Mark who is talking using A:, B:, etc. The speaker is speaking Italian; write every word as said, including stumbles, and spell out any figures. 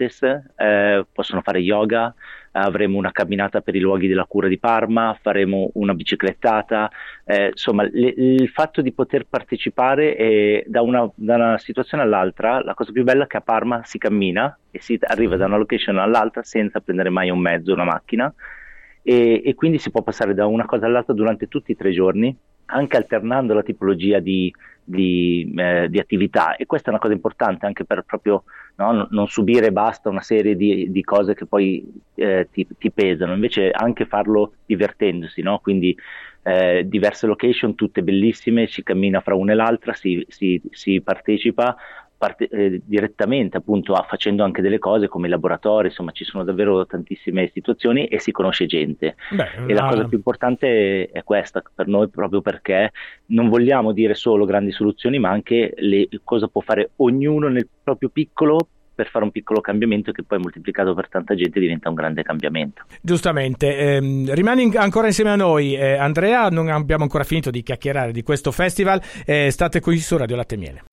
A: Pilates, eh, possono fare yoga, avremo una camminata per i luoghi della cura di Parma, faremo una biciclettata, eh, insomma le, il fatto di poter partecipare è, da, una, da una situazione all'altra, la cosa più bella è che a Parma si cammina e si arriva da una location all'altra senza prendere mai un mezzo, una macchina, e, e quindi si può passare da una cosa all'altra durante tutti i tre giorni, anche alternando la tipologia di, di, eh, di attività, e questa è una cosa importante anche per proprio, no, non subire e basta una serie di, di cose che poi eh, ti, ti pesano, invece anche farlo divertendosi, no? Quindi eh, diverse location, tutte bellissime, si cammina fra una e l'altra, si, si, si partecipa parte, eh, direttamente appunto a, facendo anche delle cose come i laboratori, insomma ci sono davvero tantissime situazioni e si conosce gente. Beh, e la cosa più importante è questa per noi, proprio perché non vogliamo dire solo grandi soluzioni, ma anche le, cosa può fare ognuno nel proprio piccolo per fare un piccolo cambiamento che poi moltiplicato per tanta gente diventa un grande cambiamento.
B: Giustamente, ehm, rimani in- ancora insieme a noi, eh, Andrea, non abbiamo ancora finito di chiacchierare di questo festival, eh, state qui su Radio Latte e Miele.